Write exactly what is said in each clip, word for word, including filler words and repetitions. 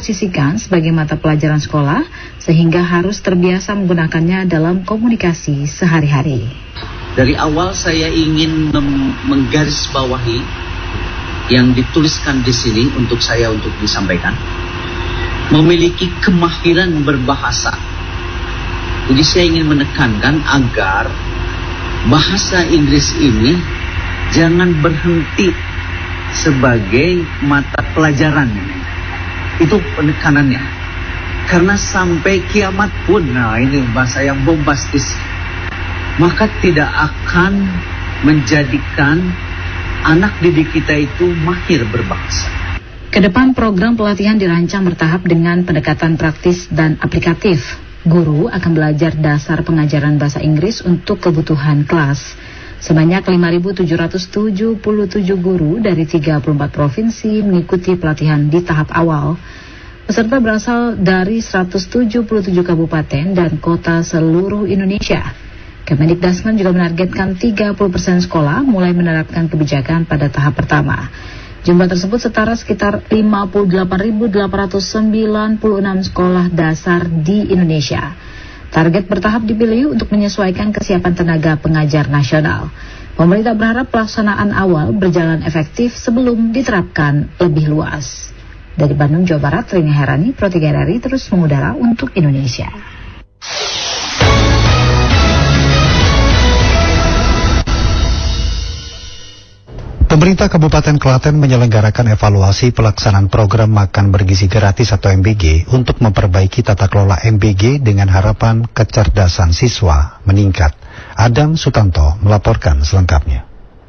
diposisikan sebagai mata pelajaran sekolah sehingga harus terbiasa menggunakannya dalam komunikasi sehari-hari. Dari awal saya ingin menggarisbawahi yang dituliskan di sini untuk saya untuk disampaikan. Memiliki kemahiran berbahasa. Jadi saya ingin menekankan agar bahasa Inggris ini jangan berhenti sebagai mata pelajaran. Itu penekanannya. Karena sampai kiamat pun, nah ini bahasa yang bombastis, maka tidak akan menjadikan anak didik kita itu mahir berbahasa. Kedepan program pelatihan dirancang bertahap dengan pendekatan praktis dan aplikatif. Guru akan belajar dasar pengajaran bahasa Inggris untuk kebutuhan kelas. Sebanyak lima ribu tujuh ratus tujuh puluh tujuh guru dari tiga puluh empat provinsi mengikuti pelatihan di tahap awal. Peserta berasal dari seratus tujuh puluh tujuh kabupaten dan kota seluruh Indonesia. Kemendikbudristek juga menargetkan tiga puluh persen sekolah mulai menerapkan kebijakan pada tahap pertama. Jumlah tersebut setara sekitar lima puluh delapan ribu delapan ratus sembilan puluh enam sekolah dasar di Indonesia. Target bertahap dipilih untuk menyesuaikan kesiapan tenaga pengajar nasional. Pemerintah berharap pelaksanaan awal berjalan efektif sebelum diterapkan lebih luas. Dari Bandung, Jawa Barat, Rini Herani, Pro tiga R I terus mengudara untuk Indonesia. Pemerintah Kabupaten Klaten menyelenggarakan evaluasi pelaksanaan program makan bergizi gratis atau M B G untuk memperbaiki tata kelola M B G dengan harapan kecerdasan siswa meningkat. Adam Sutanto melaporkan selengkapnya.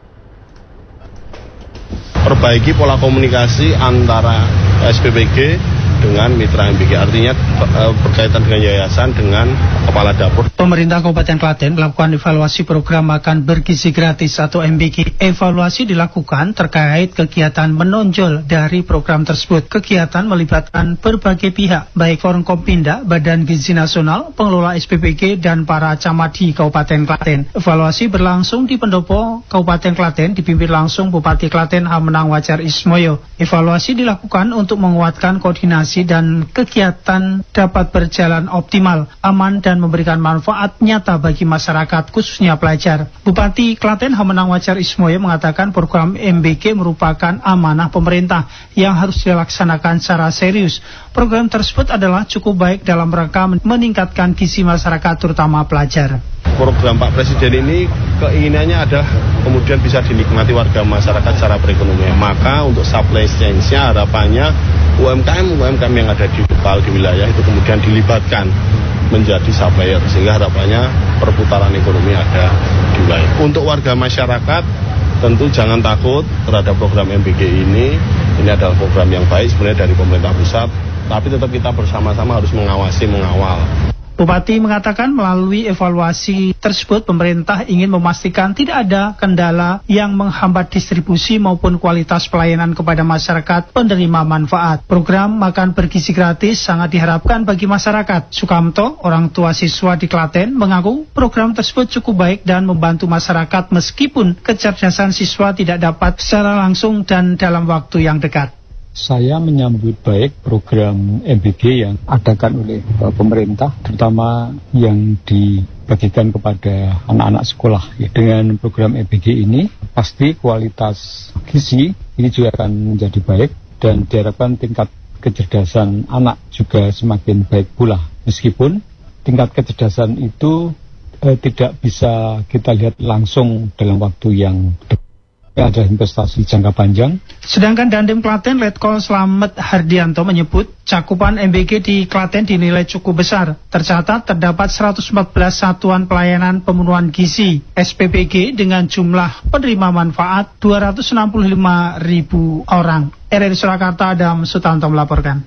Perbaiki pola komunikasi antara S P B G dengan mitra M B G, artinya berkaitan dengan yayasan dengan kepala dapur. Pemerintah Kabupaten Klaten melakukan evaluasi program makan bergizi gratis atau M B G. Evaluasi dilakukan terkait kegiatan menonjol dari program tersebut. Kegiatan melibatkan berbagai pihak, baik Forkompinda, Badan Gizi Nasional, pengelola S P B G, dan para camat di Kabupaten Klaten. Evaluasi berlangsung di Pendopo, Kabupaten Klaten, dipimpin langsung Bupati Klaten Hamenang Wacar Ismoyo. Evaluasi dilakukan untuk menguatkan koordinasi dan kegiatan dapat berjalan optimal, aman, dan memberikan manfaat nyata bagi masyarakat, khususnya pelajar. Bupati Klaten Hamenang Wacar Ismoyo mengatakan program M B G merupakan amanah pemerintah yang harus dilaksanakan secara serius. Program tersebut adalah cukup baik dalam rangka meningkatkan gizi masyarakat, terutama pelajar. Program Pak Presiden ini keinginannya adalah kemudian bisa dinikmati warga masyarakat secara perekonomian. Maka untuk supply chain-nya harapannya U M K M U M K M yang ada di lokal di wilayah itu kemudian dilibatkan menjadi supplier, sehingga harapannya perputaran ekonomi ada di wilayah. Untuk warga masyarakat tentu jangan takut terhadap program M B G ini. Ini adalah program yang baik sebenarnya dari pemerintah pusat, tapi tetap kita bersama-sama harus mengawasi, mengawal. Bupati mengatakan melalui evaluasi tersebut pemerintah ingin memastikan tidak ada kendala yang menghambat distribusi maupun kualitas pelayanan kepada masyarakat penerima manfaat. Program makan bergizi gratis sangat diharapkan bagi masyarakat. Sukamto, orang tua siswa di Klaten, mengaku program tersebut cukup baik dan membantu masyarakat meskipun kecerdasan siswa tidak dapat secara langsung dan dalam waktu yang dekat. Saya menyambut baik program M B G yang adakan oleh uh, pemerintah, terutama yang dibagikan kepada anak-anak sekolah. Ya, dengan program M B G ini, pasti kualitas gizi ini juga akan menjadi baik dan diharapkan tingkat kecerdasan anak juga semakin baik pula. Meskipun tingkat kecerdasan itu uh, tidak bisa kita lihat langsung dalam waktu yang dekat. Ada investasi jangka panjang. Sedangkan Dandim Klaten Letkol Slamet Hardianto menyebut cakupan M B G di Klaten dinilai cukup besar. Tercatat terdapat seratus empat belas satuan pelayanan pemenuhan gizi S P B G dengan jumlah penerima manfaat dua ratus enam puluh lima ribu orang. R R I Surakarta, Adam Sutanto melaporkan.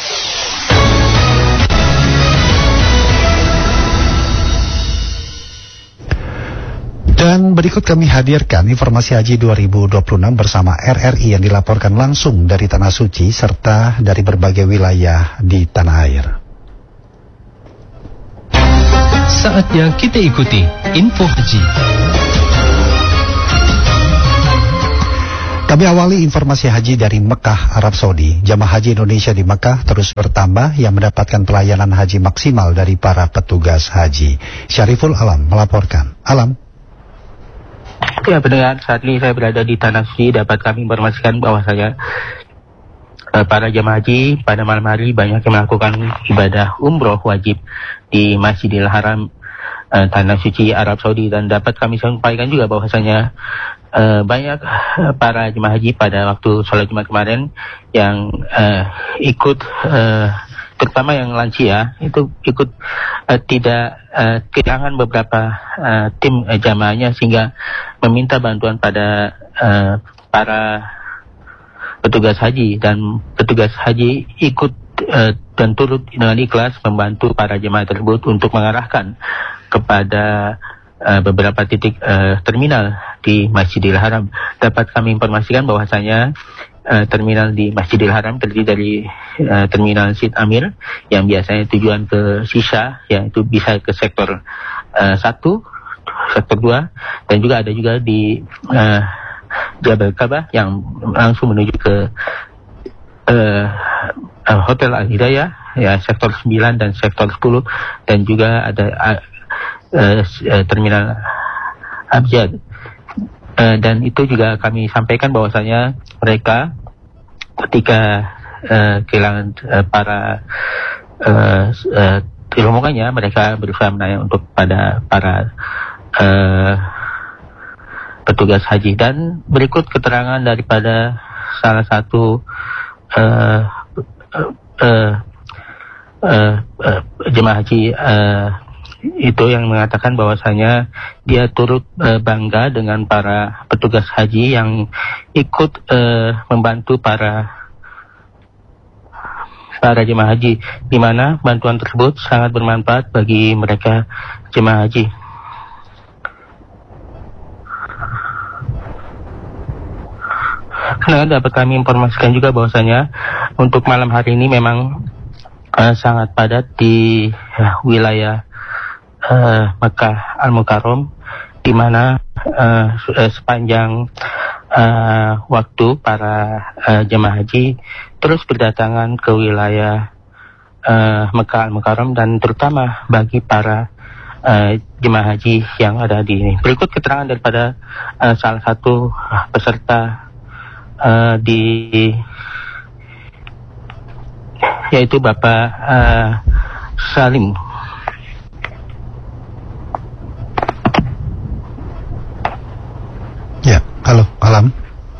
Dan berikut kami hadirkan informasi haji dua ribu dua puluh enam bersama R R I yang dilaporkan langsung dari Tanah Suci serta dari berbagai wilayah di tanah air. Saatnya kita ikuti info haji. Kami awali informasi haji dari Mekah, Arab Saudi. Jamaah haji Indonesia di Mekah terus bertambah yang mendapatkan pelayanan haji maksimal dari para petugas haji. Syariful Alam melaporkan. Alam. Ya, pendengar, saat ini saya berada di Tanah Suci. Dapat kami informasikan bahwasanya uh, para jamaah haji pada malam hari banyak yang melakukan ibadah umroh wajib di Masjidil Haram uh, Tanah Suci Arab Saudi, dan dapat kami sampaikan juga bahwasanya Uh, banyak uh, para jemaah haji pada waktu sholat Jumat kemarin yang uh, ikut, uh, terutama yang lansia, itu ikut uh, tidak uh, kehilangan beberapa uh, tim uh, jamaahnya, sehingga meminta bantuan pada uh, para petugas haji, dan petugas haji ikut uh, dan turut dengan ikhlas membantu para jemaah tersebut untuk mengarahkan kepada Uh, beberapa titik uh, terminal di Masjidil Haram. Dapat kami informasikan bahwasanya uh, terminal di Masjidil Haram terdiri dari uh, terminal Sid Amir yang biasanya tujuan ke Sisha, yang itu bisa ke sektor uh, satu, sektor dua, dan juga ada juga di uh, Jabal Kabah yang langsung menuju ke uh, uh, Hotel Al-Hidayah, ya, sektor sembilan dan sektor sepuluh, dan juga ada uh, Uh, uh, terminal Abjad, uh, dan itu juga kami sampaikan bahwasanya mereka ketika uh, kehilangan uh, para uh, uh, rombongannya, mereka berusaha menanya untuk pada para uh, petugas haji. Dan berikut keterangan daripada salah satu uh, uh, uh, uh, uh, jemaah haji uh, itu yang mengatakan bahwasanya dia turut e, bangga dengan para petugas haji yang ikut e, membantu para para jemaah haji, di mana bantuan tersebut sangat bermanfaat bagi mereka jemaah haji. Karena dapat kami informasikan juga bahwasanya untuk malam hari ini memang e, sangat padat di ya, wilayah Uh, Mekah Al-Mukarram, di mana uh, sepanjang uh, waktu para uh, jemaah haji terus berdatangan ke wilayah uh, Mekah Al-Mukarram, dan terutama bagi para uh, jemaah haji yang ada di ini. Berikut keterangan daripada uh, salah satu peserta uh, di yaitu Bapak uh, Salim. Ya, halo, Alam.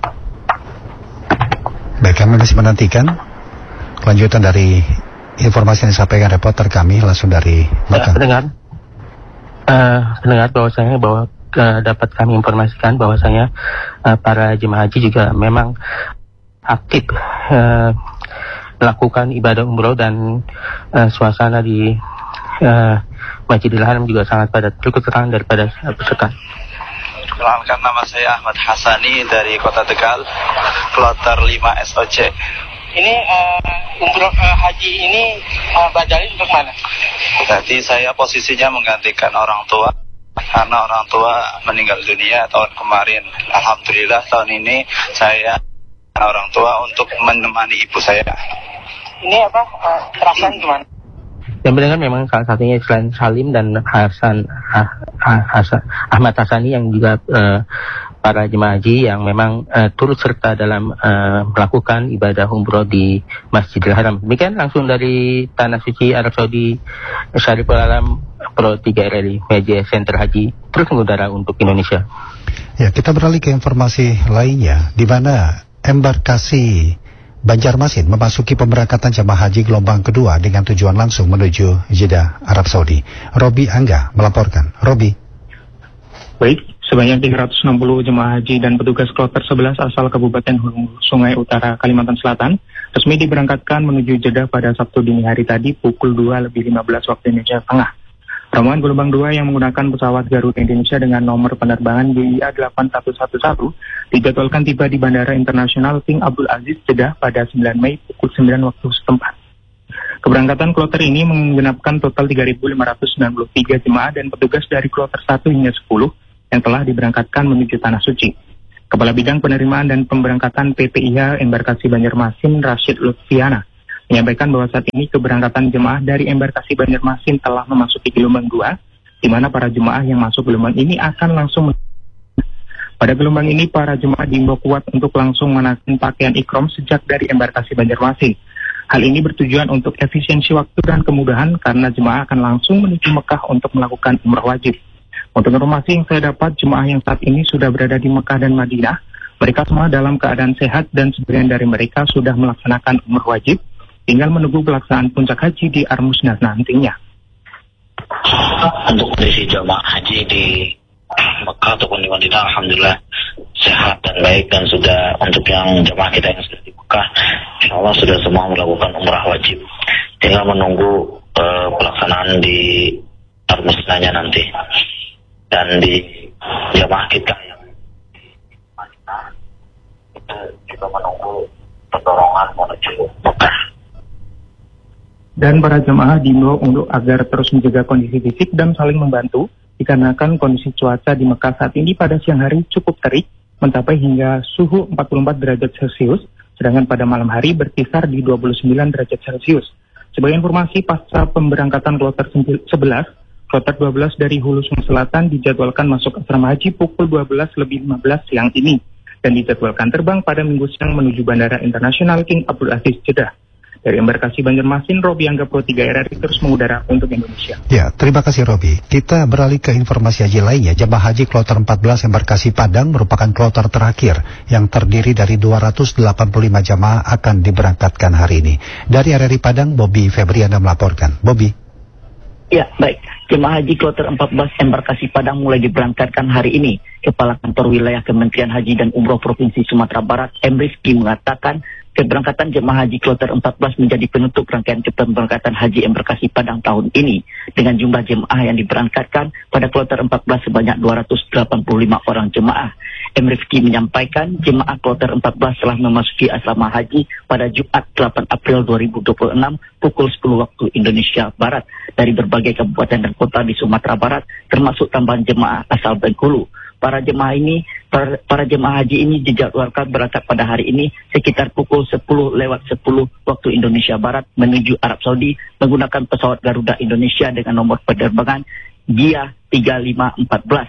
Baik, kami masih menantikan kelanjutan dari informasi yang disampaikan reporter kami langsung dari Mekah. Uh, pendengar, uh, pendengar bahwasanya bahwa uh, dapat kami informasikan bahwasanya uh, para jemaah haji juga memang aktif uh, melakukan ibadah umroh, dan uh, suasana di uh, Masjidil Haram juga sangat padat. Berikut keterangan daripada uh, peserta. Perkenalkan, nama saya Ahmad Hasani dari Kota Tegal, kloter lima S O C. Ini uh, umroh uh, haji ini uh, badalin untuk mana? Jadi saya posisinya menggantikan orang tua, karena orang tua meninggal dunia tahun kemarin. Alhamdulillah tahun ini saya orang tua untuk menemani ibu saya. Ini apa? Uh, perasaan gimana? Yang benar memang salah satunya selain Salim dan Hasan ah, ah, Hasan, Ahmad Hasani yang juga uh, para jemaah haji yang memang uh, turut serta dalam uh, melakukan ibadah umroh di Masjidil Haram. Demikian langsung dari Tanah Suci Arab Saudi, Syariful Alam, Pro tiga R L I Media Center Haji terus mengudara untuk Indonesia. Ya, kita beralih ke informasi lainnya, di mana embarkasi Banjarmasin memasuki pemberangkatan jemaah haji gelombang kedua dengan tujuan langsung menuju Jeddah, Arab Saudi. Robi Angga melaporkan. Robi. Baik, sebanyak tiga ratus enam puluh jemaah haji dan petugas kloter sebelas asal Kabupaten Hulu Sungai Utara, Kalimantan Selatan resmi diberangkatkan menuju Jeddah pada Sabtu dini hari tadi pukul dua lebih lima belas waktu Indonesia Tengah. Rombongan gelombang dua yang menggunakan pesawat Garuda Indonesia dengan nomor penerbangan B I A delapan satu satu satu dijadwalkan tiba di Bandara Internasional King Abdul Aziz Jeddah pada sembilan Mei pukul sembilan waktu setempat. Keberangkatan kloter ini menggenapkan total tiga ribu lima ratus sembilan puluh tiga jemaah dan petugas dari kloter satu hingga sepuluh yang telah diberangkatkan menuju Tanah Suci. Kepala Bidang Penerimaan dan Pemberangkatan P P I H Embarkasi Banjarmasin, Rashid Lutfiana, menyampaikan bahwa saat ini keberangkatan jemaah dari Embarkasi Banjarmasin telah memasuki gelombang dua, di mana para jemaah yang masuk gelombang ini akan langsung. Pada gelombang ini, para jemaah diimbau kuat untuk langsung mengenakan pakaian ikram sejak dari Embarkasi Banjarmasin. Hal ini bertujuan untuk efisiensi waktu dan kemudahan karena jemaah akan langsung menuju Mekah untuk melakukan umrah wajib. Untuk informasi yang saya dapat, jemaah yang saat ini sudah berada di Mekah dan Madinah, mereka semua dalam keadaan sehat dan sebagian dari mereka sudah melaksanakan umrah wajib, tinggal menunggu pelaksanaan puncak haji di Armusna nantinya. Untuk kondisi jemaah haji di Mekah ataupun di Madinah, alhamdulillah sehat dan baik, dan sudah untuk yang jemaah kita yang sudah di Mekah, insya Allah sudah semua melakukan umrah wajib, tinggal menunggu uh, pelaksanaan di Armusnanya nanti. Dan di jemaah kita yang kita juga menunggu pertolongan menuju Mekah. Dan para jemaah diimbau untuk agar terus menjaga kondisi fisik dan saling membantu, dikarenakan kondisi cuaca di Mekah saat ini pada siang hari cukup terik, mencapai hingga suhu empat puluh empat derajat Celcius, sedangkan pada malam hari berkisar di dua puluh sembilan derajat Celcius. Sebagai informasi, pasca pemberangkatan kloter sebelas, kloter dua belas dari Hulu Sungai Selatan dijadwalkan masuk asrama haji pukul dua belas lebih lima belas siang ini, dan dijadwalkan terbang pada minggu siang menuju Bandara Internasional King Abdul Aziz Jeddah. Dari Embarkasi Banjarmasin, Robi Angga Pro tiga R R I terus mengudara untuk Indonesia. Ya, terima kasih Robi. Kita beralih ke informasi haji lainnya. Jemaah haji kloter empat belas Embarkasi Padang merupakan kloter terakhir yang terdiri dari dua ratus delapan puluh lima jemaah akan diberangkatkan hari ini. Dari R R I Padang, Bobby Febriana melaporkan. Bobby. Ya, baik. Jemaah haji kloter empat belas Embarkasi Padang mulai diberangkatkan hari ini. Kepala Kantor Wilayah Kementerian Haji dan Umroh Provinsi Sumatera Barat, M Rizky, mengatakan keberangkatan jemaah haji kloter empat belas menjadi penutup rangkaian keberangkatan haji Embarkasi Padang tahun ini. Dengan jumlah jemaah yang diberangkatkan pada kloter empat belas sebanyak dua ratus delapan puluh lima orang jemaah. M Rizky menyampaikan jemaah kloter empat belas telah memasuki asrama haji pada Jumat delapan April dua ribu dua puluh enam pukul sepuluh waktu Indonesia Barat dari berbagai kabupaten dan kota di Sumatera Barat, termasuk tambahan jemaah asal Bengkulu. Para jemaah ini, para, para jemaah haji ini dijadwalkan berangkat pada hari ini sekitar pukul sepuluh lewat sepuluh waktu Indonesia Barat menuju Arab Saudi menggunakan pesawat Garuda Indonesia dengan nomor penerbangan G I A tiga lima empat belas.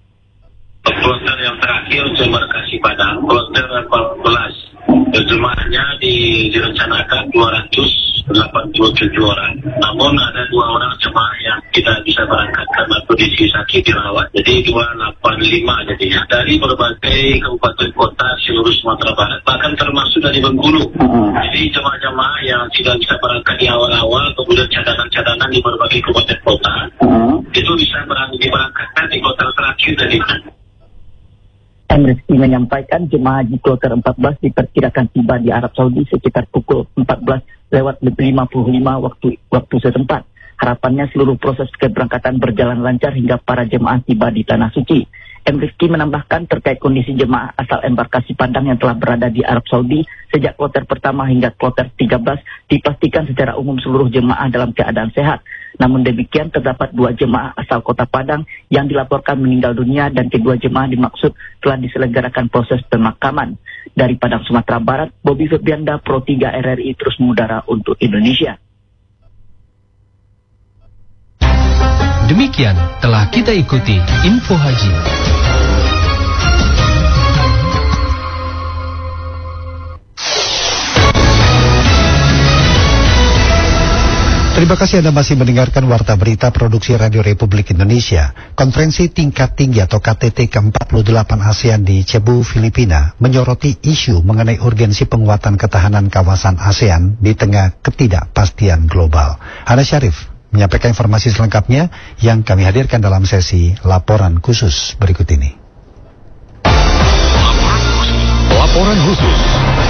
Kloter yang terakhir Embarkasi Padang, kloter empat belas, jemaahnya di, direncanakan dua ratus delapan puluh tujuh orang. Namun ada dua orang jemaah yang tidak bisa berangkat karena kondisi sakit dirawat, jadi dua ratus delapan puluh lima jadinya. Dari berbagai kabupaten kota seluruh Sumatera Barat, bahkan termasuk dari Bengkulu. Jadi jemaah-jemaah yang tidak bisa berangkat di awal-awal, kemudian cadangan-cadangan di berbagai kabupaten kota, itu bisa berangkat diberangkatkan di kloter terakhir dari M Rizky menyampaikan jemaah haji kloter empat belas diperkirakan tiba di Arab Saudi sekitar pukul empat belas lewat lima puluh lima waktu waktu setempat. Harapannya seluruh proses keberangkatan berjalan lancar hingga para jemaah tiba di Tanah Suci. M Rizky menambahkan terkait kondisi jemaah asal Embarkasi Padang yang telah berada di Arab Saudi sejak kloter pertama hingga kloter tiga belas dipastikan secara umum seluruh jemaah dalam keadaan sehat. Namun demikian terdapat dua jemaah asal kota Padang yang dilaporkan meninggal dunia dan kedua jemaah dimaksud telah diselenggarakan proses pemakaman. Dari Padang, Sumatera Barat, Bobby Febrianda, Pro tiga R R I terus mengudara untuk Indonesia. Demikian telah kita ikuti Info Haji. Terima kasih Anda masih mendengarkan Warta Berita Produksi Radio Republik Indonesia. Konferensi tingkat tinggi atau K T T ke empat puluh delapan ASEAN di Cebu, Filipina menyoroti isu mengenai urgensi penguatan ketahanan kawasan ASEAN di tengah ketidakpastian global. Hana Syarif menyampaikan informasi selengkapnya yang kami hadirkan dalam sesi laporan khusus berikut ini. Laporan khusus.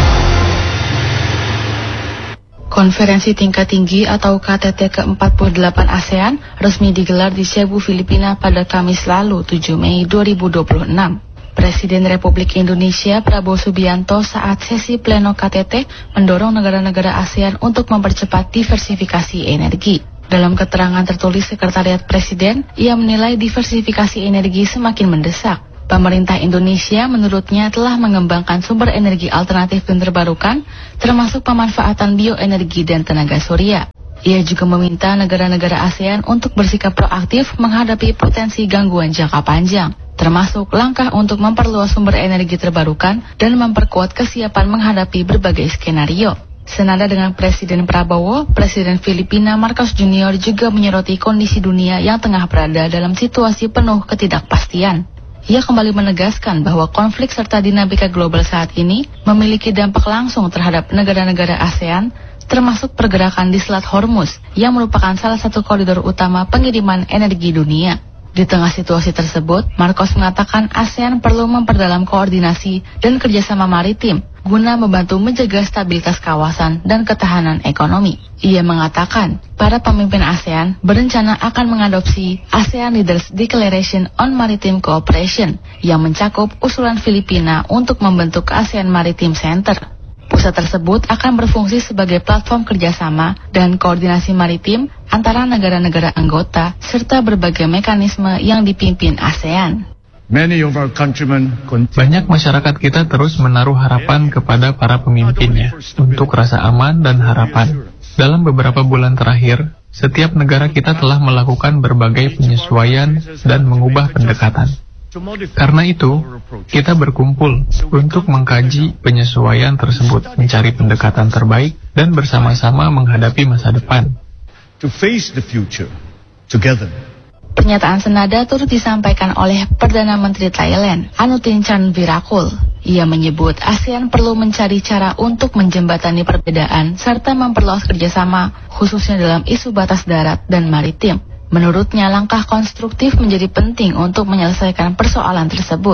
Konferensi tingkat tinggi atau K T T ke empat puluh delapan ASEAN resmi digelar di Cebu, Filipina pada Kamis lalu tujuh Mei dua ribu dua puluh enam. Presiden Republik Indonesia Prabowo Subianto saat sesi pleno K T T mendorong negara-negara ASEAN untuk mempercepat diversifikasi energi. Dalam keterangan tertulis Sekretariat Presiden, ia menilai diversifikasi energi semakin mendesak. Pemerintah Indonesia menurutnya telah mengembangkan sumber energi alternatif dan terbarukan, termasuk pemanfaatan bioenergi dan tenaga surya. Ia juga meminta negara-negara ASEAN untuk bersikap proaktif menghadapi potensi gangguan jangka panjang, termasuk langkah untuk memperluas sumber energi terbarukan dan memperkuat kesiapan menghadapi berbagai skenario. Senada dengan Presiden Prabowo, Presiden Filipina Marcos Junior juga menyoroti kondisi dunia yang tengah berada dalam situasi penuh ketidakpastian. Ia kembali menegaskan bahwa konflik serta dinamika global saat ini memiliki dampak langsung terhadap negara-negara ASEAN, termasuk pergerakan di Selat Hormuz yang merupakan salah satu koridor utama pengiriman energi dunia. Di tengah situasi tersebut, Marcos mengatakan ASEAN perlu memperdalam koordinasi dan kerjasama maritim guna membantu menjaga stabilitas kawasan dan ketahanan ekonomi. Ia mengatakan, para pemimpin ASEAN berencana akan mengadopsi ASEAN Leaders Declaration on Maritime Cooperation yang mencakup usulan Filipina untuk membentuk ASEAN Maritime Center. Pusat tersebut akan berfungsi sebagai platform kerjasama dan koordinasi maritim antara negara-negara anggota serta berbagai mekanisme yang dipimpin ASEAN. Banyak masyarakat kita terus menaruh harapan kepada para pemimpinnya untuk rasa aman dan harapan. Dalam beberapa bulan terakhir, setiap negara kita telah melakukan berbagai penyesuaian dan mengubah pendekatan. Karena itu, kita berkumpul untuk mengkaji penyesuaian tersebut, mencari pendekatan terbaik, dan bersama-sama menghadapi masa depan. Pernyataan senada turut disampaikan oleh Perdana Menteri Thailand, Anutin Charnvirakul. Ia menyebut ASEAN perlu mencari cara untuk menjembatani perbedaan serta memperluas kerjasama, khususnya dalam isu batas darat dan maritim. Menurutnya, langkah konstruktif menjadi penting untuk menyelesaikan persoalan tersebut.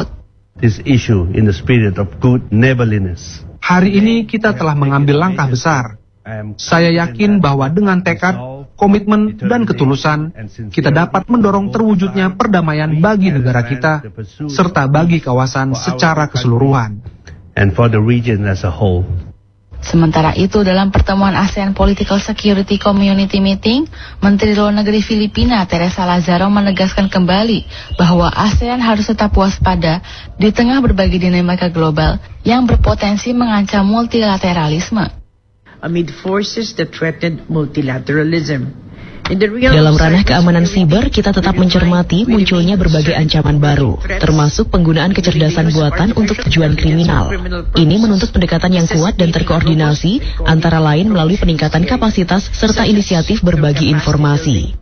Hari ini kita telah mengambil langkah besar. Saya yakin bahwa dengan tekad, komitmen, dan ketulusan, kita dapat mendorong terwujudnya perdamaian bagi negara kita, serta bagi kawasan secara keseluruhan. Sementara itu, dalam pertemuan ASEAN Political Security Community Meeting, Menteri Luar Negeri Filipina Teresa Lazaro menegaskan kembali bahwa ASEAN harus tetap waspada di tengah berbagai dinamika global yang berpotensi mengancam multilateralisme. Amid forces that threaten multilateralism. Dalam ranah keamanan siber, kita tetap mencermati munculnya berbagai ancaman baru, termasuk penggunaan kecerdasan buatan untuk tujuan kriminal. Ini menuntut pendekatan yang kuat dan terkoordinasi, antara lain melalui peningkatan kapasitas serta inisiatif berbagi informasi.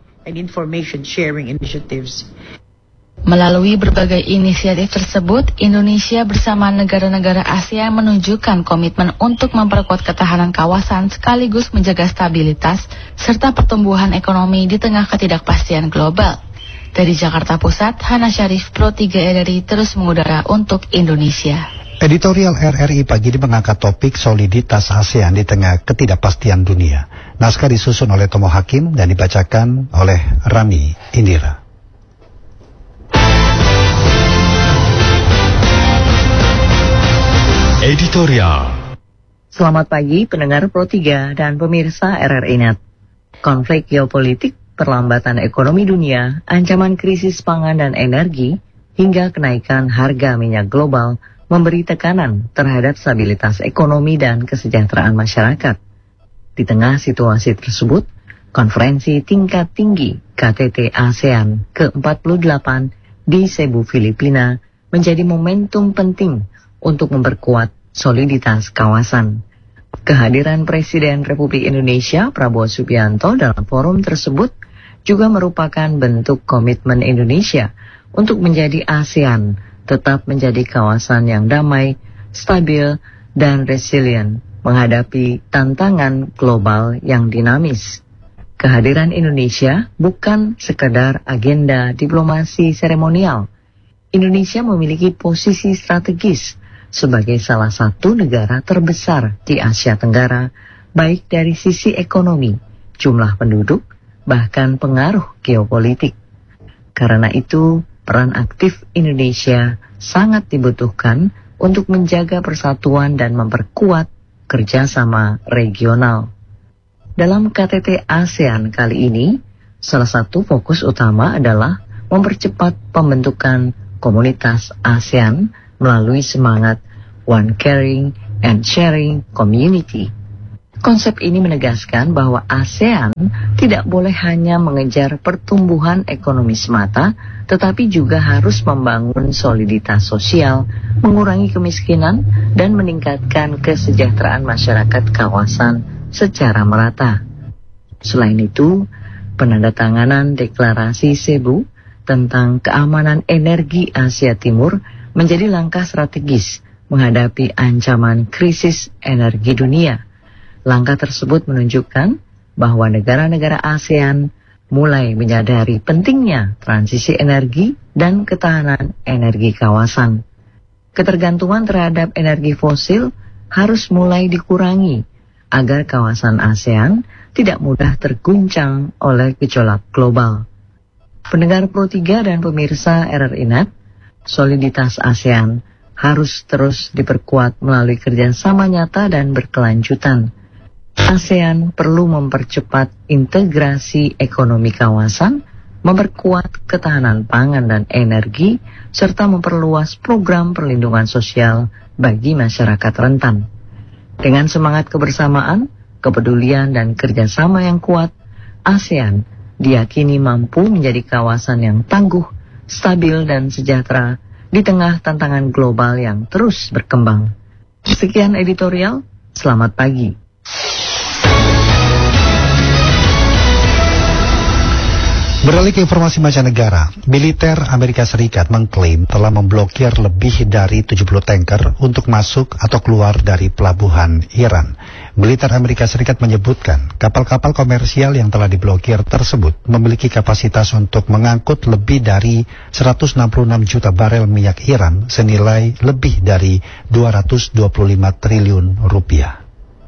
Melalui berbagai inisiatif tersebut, Indonesia bersama negara-negara ASEAN menunjukkan komitmen untuk memperkuat ketahanan kawasan sekaligus menjaga stabilitas serta pertumbuhan ekonomi di tengah ketidakpastian global. Dari Jakarta Pusat, Hana Syarif, Pro tiga R R I terus mengudara untuk Indonesia. Editorial R R I pagi ini mengangkat topik soliditas ASEAN di tengah ketidakpastian dunia. Naskah disusun oleh Tomo Hakim dan dibacakan oleh Rami Indira. Editorial. Selamat pagi pendengar Pro tiga dan pemirsa R R I Net. Konflik geopolitik, perlambatan ekonomi dunia, ancaman krisis pangan dan energi, hingga kenaikan harga minyak global memberi tekanan terhadap stabilitas ekonomi dan kesejahteraan masyarakat. Di tengah situasi tersebut, konferensi tingkat tinggi K T T ASEAN ke empat puluh delapan di Cebu, Filipina menjadi momentum penting untuk memperkuat soliditas kawasan. Kehadiran Presiden Republik Indonesia Prabowo Subianto dalam forum tersebut juga merupakan bentuk komitmen Indonesia untuk menjadi ASEAN tetap menjadi kawasan yang damai, stabil, dan resilient menghadapi tantangan global yang dinamis. Kehadiran Indonesia bukan sekedar agenda diplomasi seremonial. Indonesia memiliki posisi strategis sebagai salah satu negara terbesar di Asia Tenggara, baik dari sisi ekonomi, jumlah penduduk, bahkan pengaruh geopolitik. Karena itu, peran aktif Indonesia sangat dibutuhkan untuk menjaga persatuan dan memperkuat kerjasama regional. Dalam K T T ASEAN kali ini, salah satu fokus utama adalah mempercepat pembentukan komunitas ASEAN melalui semangat One Caring and Sharing Community. Konsep ini menegaskan bahwa ASEAN tidak boleh hanya mengejar pertumbuhan ekonomi semata, tetapi juga harus membangun soliditas sosial, mengurangi kemiskinan, dan meningkatkan kesejahteraan masyarakat kawasan secara merata. Selain itu, penandatanganan deklarasi Cebu tentang keamanan energi Asia Timur menjadi langkah strategis menghadapi ancaman krisis energi dunia. Langkah tersebut menunjukkan bahwa negara-negara ASEAN mulai menyadari pentingnya transisi energi dan ketahanan energi kawasan. Ketergantungan terhadap energi fosil harus mulai dikurangi agar kawasan ASEAN tidak mudah terguncang oleh gejolak global. Pendengar Pro tiga dan pemirsa R R I Net, soliditas ASEAN harus terus diperkuat melalui kerjasama nyata dan berkelanjutan. ASEAN perlu mempercepat integrasi ekonomi kawasan, memperkuat ketahanan pangan dan energi, serta memperluas program perlindungan sosial bagi masyarakat rentan. Dengan semangat kebersamaan, kepedulian, dan kerjasama yang kuat, ASEAN diyakini mampu menjadi kawasan yang tangguh, stabil, dan sejahtera di tengah tantangan global yang terus berkembang. Sekian editorial, selamat pagi. Beralih ke informasi mancanegara, militer Amerika Serikat mengklaim telah memblokir lebih dari tujuh puluh tanker untuk masuk atau keluar dari pelabuhan Iran. Militer Amerika Serikat menyebutkan kapal-kapal komersial yang telah diblokir tersebut memiliki kapasitas untuk mengangkut lebih dari seratus enam puluh enam juta barel minyak Iran senilai lebih dari dua ratus dua puluh lima triliun rupiah.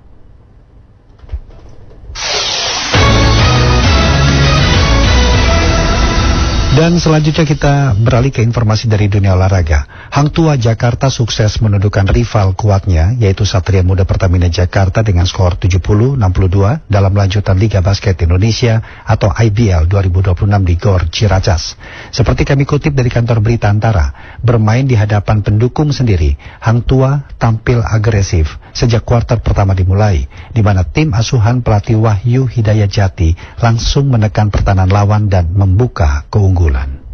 Dan selanjutnya kita beralih ke informasi dari dunia olahraga. Hang Tua Jakarta sukses menundukkan rival kuatnya, yaitu Satria Muda Pertamina Jakarta dengan skor tujuh puluh enam puluh dua dalam lanjutan Liga Basket Indonesia atau I B L dua ribu dua puluh enam di Gor Ciracas. Seperti kami kutip dari kantor berita Antara, bermain di hadapan pendukung sendiri, Hang Tua tampil agresif sejak kuarter pertama dimulai, di mana tim asuhan pelatih Wahyu Hidayat Jati langsung menekan pertahanan lawan dan membuka keunggulan.